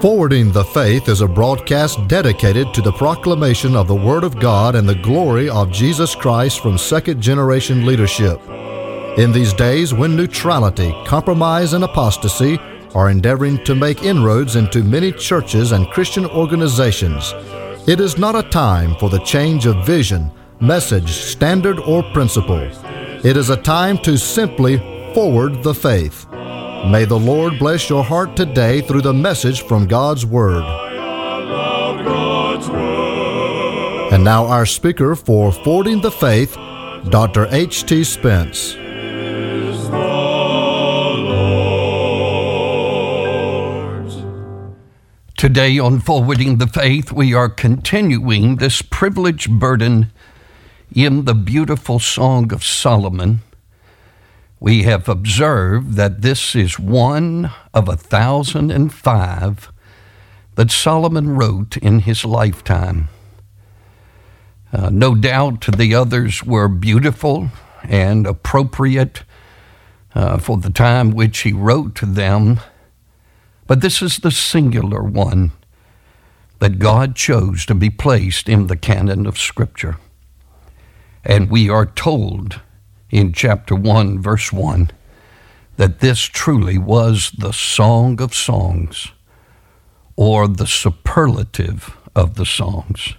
Forwarding the Faith is a broadcast dedicated to the proclamation of the Word of God and the glory of Jesus Christ from second-generation leadership. In these days when neutrality, compromise, and apostasy are endeavoring to make inroads into many churches and Christian organizations, it is not a time for the change of vision, message, standard, or principle. It is a time to simply forward the faith. May the Lord bless your heart today through the message from God's Word. And now our speaker for Forwarding the Faith, Dr. H.T. Spence. Today on Forwarding the Faith, we are continuing this privileged burden in the beautiful Song of Solomon. We have observed that this is one of 1,005 that Solomon wrote in his lifetime. No doubt the others were beautiful and appropriate for the time which he wrote them, but this is the singular one that God chose to be placed in the canon of Scripture. And we are told in chapter 1, verse 1, that this truly was the Song of Songs, or the superlative of the songs.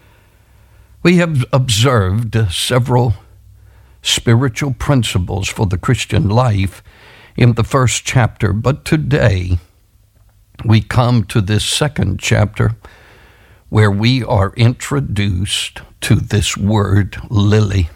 We have observed several spiritual principles for the Christian life in the first chapter, but today we come to this second chapter where we are introduced to this word lily.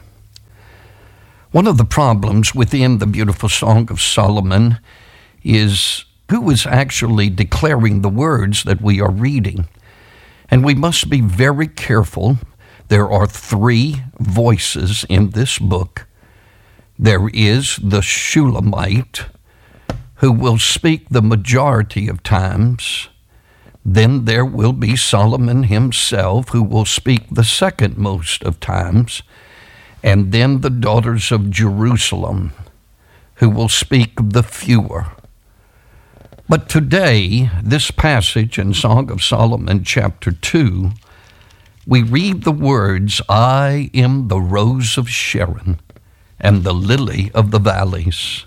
One of the problems within the beautiful Song of Solomon is who is actually declaring the words that we are reading. And we must be very careful. There are three voices in this book. There is the Shulamite, who will speak the majority of times. Then there will be Solomon himself, who will speak the second most of times. And then the daughters of Jerusalem, who will speak the fewer. But today, this passage in Song of Solomon, chapter 2, we read the words, I am the rose of Sharon and the lily of the valleys.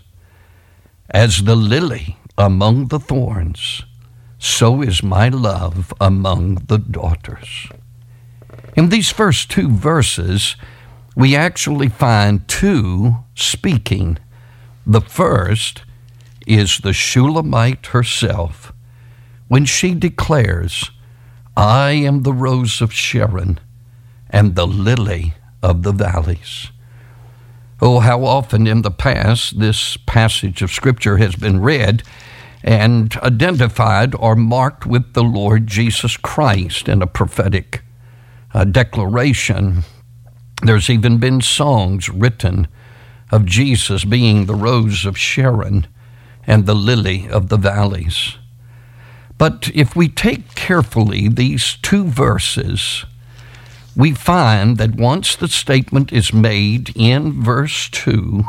As the lily among the thorns, so is my love among the daughters. In these first two verses, we actually find two speaking. The first is the Shulamite herself, when she declares, I am the rose of Sharon and the lily of the valleys. Oh, how often in the past this passage of Scripture has been read and identified or marked with the Lord Jesus Christ in a prophetic declaration. There's even been songs written of Jesus being the rose of Sharon and the lily of the valleys. But if we take carefully these two verses, we find that once the statement is made in verse 2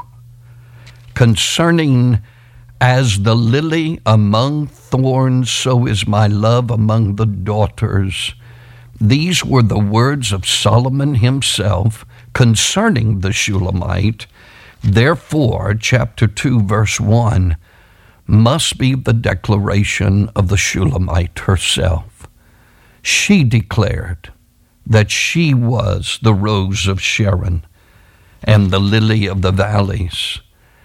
concerning as the lily among thorns, so is my love among the daughters, these were the words of Solomon himself concerning the Shulamite. Therefore, chapter 2, verse 1, must be the declaration of the Shulamite herself. She declared that she was the rose of Sharon and the lily of the valleys.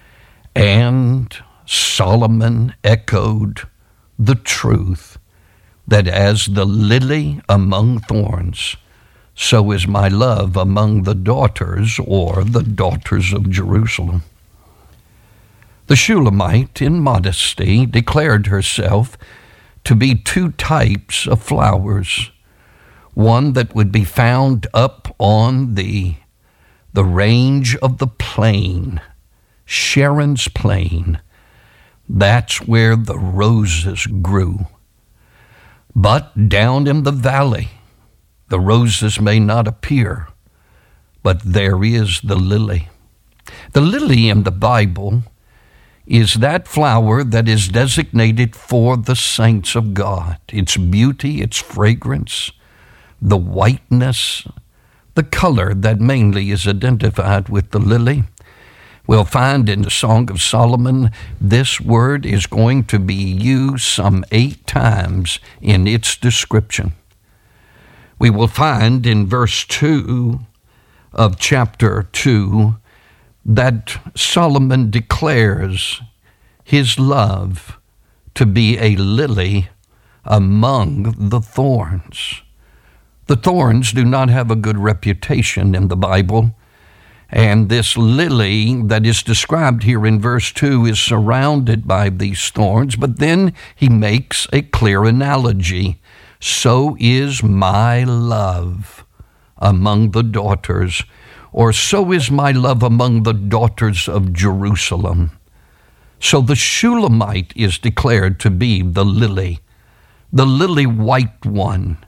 And Solomon echoed the truth that as the lily among thorns, so is my love among the daughters, or the daughters of Jerusalem. The Shulamite, in modesty, declared herself to be two types of flowers, one that would be found up on the range of the plain, Sharon's plain. That's where the roses grew. But down in the valley, the roses may not appear, but there is the lily. The lily in the Bible is that flower that is designated for the saints of God. Its beauty, its fragrance, the whiteness, the color that mainly is identified with the lily. We'll find in the Song of Solomon, this word is going to be used some 8 times in its description. We will find in verse 2 of chapter 2 that Solomon declares his love to be a lily among the thorns. The thorns do not have a good reputation in the Bible, and this lily that is described here in verse 2 is surrounded by these thorns, but then he makes a clear analogy. So is my love among the daughters, or so is my love among the daughters of Jerusalem. So the Shulamite is declared to be the lily white one.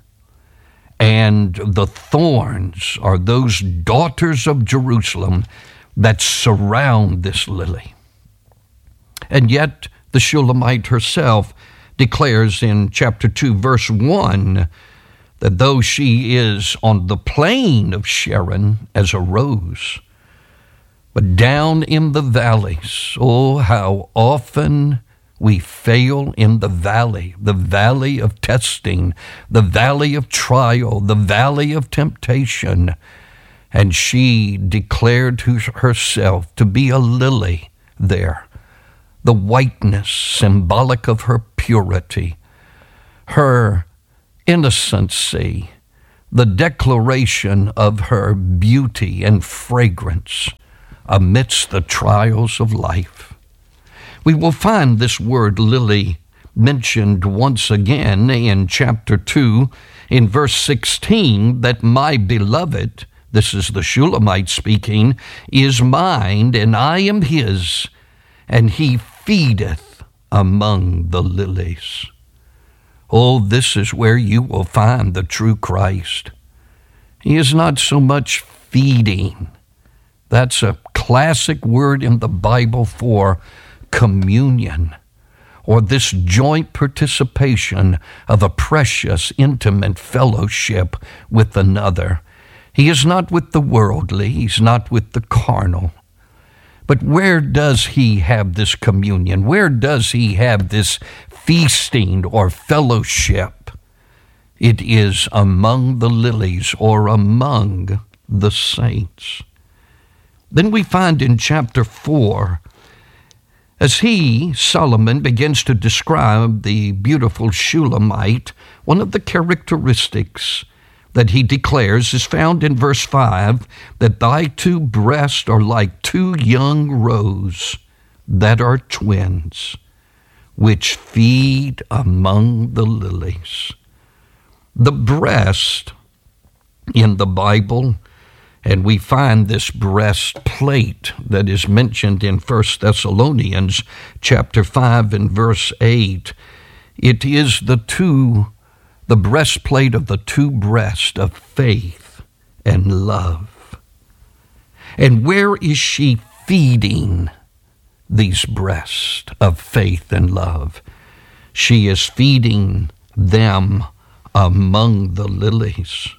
And the thorns are those daughters of Jerusalem that surround this lily. And yet the Shulamite herself declares in chapter 2, verse 1, that though she is on the plain of Sharon as a rose, but down in the valleys, oh, how often we fail in the valley of testing, the valley of trial, the valley of temptation. And she declared herself to be a lily there, the whiteness symbolic of her purity, her innocency, the declaration of her beauty and fragrance amidst the trials of life. We will find this word lily mentioned once again in chapter 2 in verse 16, that my beloved, this is the Shulamite speaking, is mine and I am his, and he feedeth among the lilies. Oh, this is where you will find the true Christ. He is not so much feeding. That's a classic word in the Bible for communion, or this joint participation of a precious, intimate fellowship with another. He is not with the worldly. He's not with the carnal. But where does he have this communion? Where does he have this feasting or fellowship? It is among the lilies, or among the saints. Then we find in chapter 4, as Solomon, begins to describe the beautiful Shulamite, one of the characteristics that he declares is found in verse 5, that thy 2 breasts are like 2 young roes that are twins, which feed among the lilies. The breast in the Bible, and we find this breastplate that is mentioned in 1 Thessalonians chapter 5 and verse 8. It is the breastplate of the 2 breasts of faith and love. And where is she feeding these breasts of faith and love? She is feeding them among the lilies.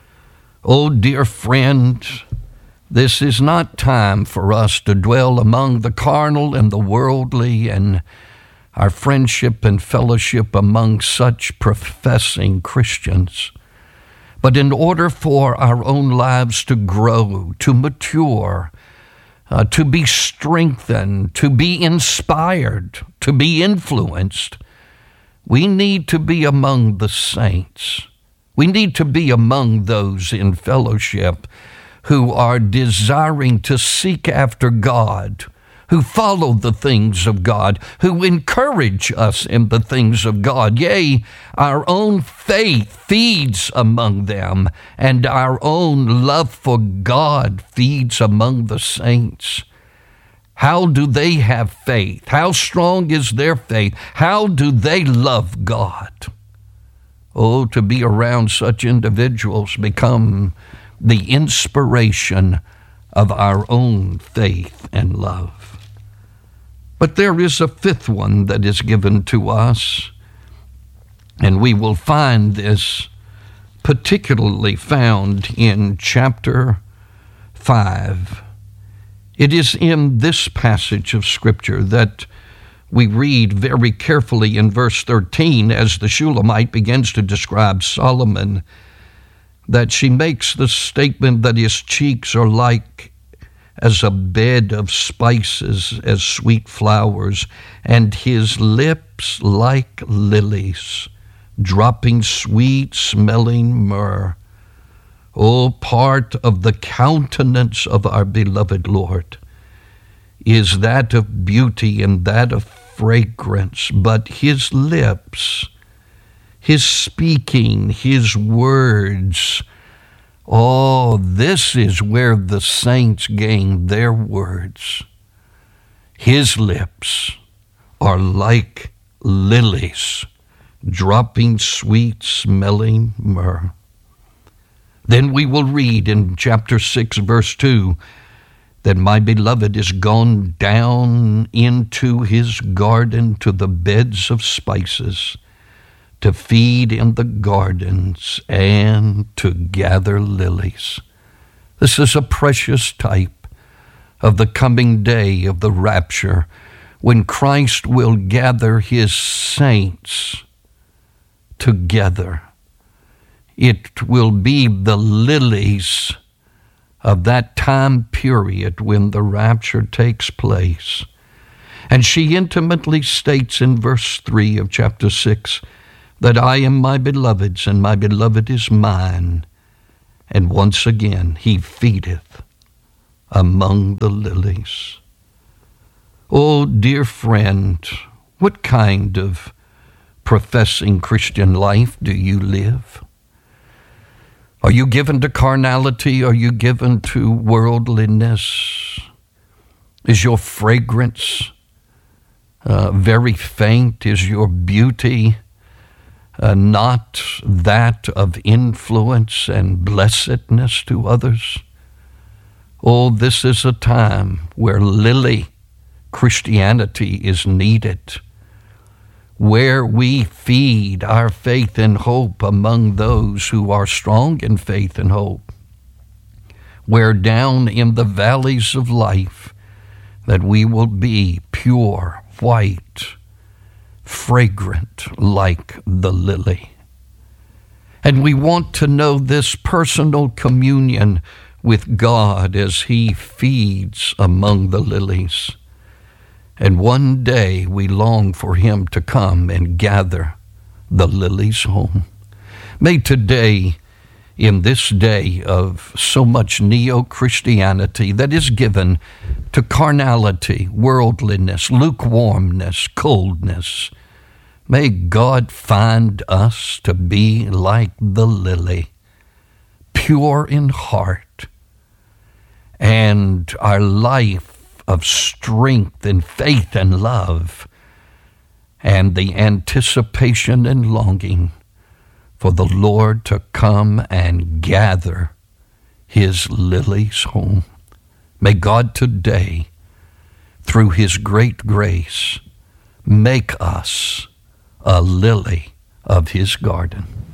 Oh, dear friend, this is not time for us to dwell among the carnal and the worldly and our friendship and fellowship among such professing Christians. But in order for our own lives to grow, to mature, to be strengthened, to be inspired, to be influenced, we need to be among the saints. We need to be among those in fellowship who are desiring to seek after God, who follow the things of God, who encourage us in the things of God. Yea, our own faith feeds among them, and our own love for God feeds among the saints. How do they have faith? How strong is their faith? How do they love God? Oh, to be around such individuals become the inspiration of our own faith and love. But there is a fifth one that is given to us, and we will find this particularly found in chapter 5. It is in this passage of Scripture that we read very carefully in verse 13 as the Shulamite begins to describe Solomon, that she makes the statement that his cheeks are like as a bed of spices, as sweet flowers, and his lips like lilies, dropping sweet-smelling myrrh. Oh, part of the countenance of our beloved Lord is that of beauty and that of fragrance, but his lips, his speaking, his words, oh, this is where the saints gain their words. His lips are like lilies, dropping sweet-smelling myrrh. Then we will read in chapter 6, verse 2, that my beloved is gone down into his garden to the beds of spices, to feed in the gardens and to gather lilies. This is a precious type of the coming day of the rapture, when Christ will gather his saints together. It will be the lilies of that time period when the rapture takes place. And she intimately states in verse 3 of chapter 6 that I am my beloved's and my beloved is mine. And once again, he feedeth among the lilies. Oh, dear friend, what kind of professing Christian life do you live? Are you given to carnality? Are you given to worldliness? Is your fragrance very faint? Is your beauty not that of influence and blessedness to others? Oh, this is a time where lily Christianity is needed, where we feed our faith and hope among those who are strong in faith and hope, where down in the valleys of life that we will be pure, white, fragrant like the lily. And we want to know this personal communion with God as he feeds among the lilies. And one day we long for him to come and gather the lilies home. May today, in this day of so much neo-Christianity that is given to carnality, worldliness, lukewarmness, coldness, may God find us to be like the lily, pure in heart, and our life of strength and faith and love, and the anticipation and longing for the Lord to come and gather his lilies home. May God today, through his great grace, make us a lily of his garden.